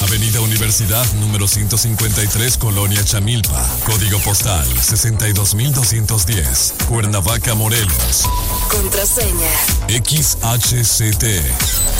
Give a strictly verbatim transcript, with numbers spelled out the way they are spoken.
Avenida Universidad número ciento cincuenta y tres, Colonia Chamilpa. Código postal sesenta y dos mil doscientos diez, Cuernavaca, Morelos. Contraseña X H C T